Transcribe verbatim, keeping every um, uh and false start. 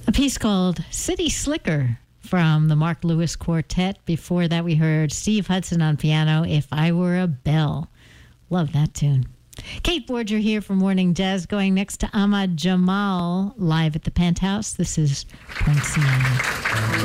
A piece called City Slicker from the Mark Lewis Quartet. Before that, we heard Steve Hudson on piano, If I Were a Bell. Love that tune. Kate Borger here for Morning Jazz, going next to Ahmad Jamal live at the Penthouse. This is Poinciana.